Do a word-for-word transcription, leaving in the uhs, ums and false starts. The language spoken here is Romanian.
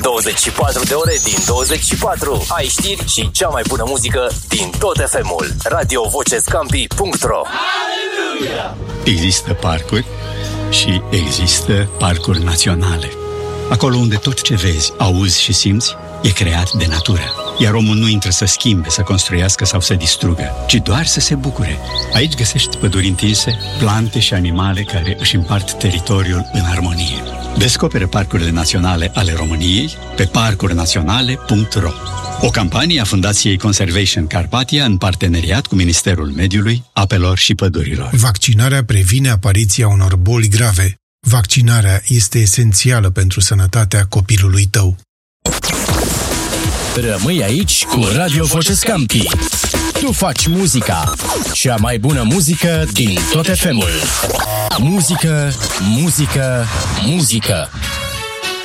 douăzeci și patru de ore din douăzeci și patru. Ai știri și cea mai bună muzică din tot F M-ul. radio voce scampi punct ro. Există parcuri și există parcuri naționale. Acolo unde tot ce vezi, auzi și simți e creat de natură. Iar omul nu intră să schimbe, să construiască sau să distrugă, ci doar să se bucure. Aici găsești păduri întinse, plante și animale care își împart teritoriul în armonie. Descoperă parcurile naționale ale României pe parcuri naționale punct ro. O campanie a Fundației Conservation Carpathia în parteneriat cu Ministerul Mediului, Apelor și Pădurilor. Vaccinarea previne apariția unor boli grave. Vaccinarea este esențială pentru sănătatea copilului tău. Rămâi aici cu Radio Voce Scampi. Tu faci muzica, cea mai bună muzică din tot F M-ul. Muzică, muzică, muzică.